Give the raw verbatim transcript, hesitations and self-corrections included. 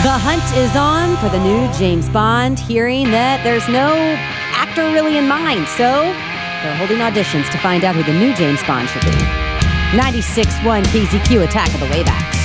The hunt is on for the new James Bond, hearing that there's no actor really in mind, so they're holding auditions to find out who the new James Bond should be. ninety-six point one K Z Q, Attack of the Waybacks.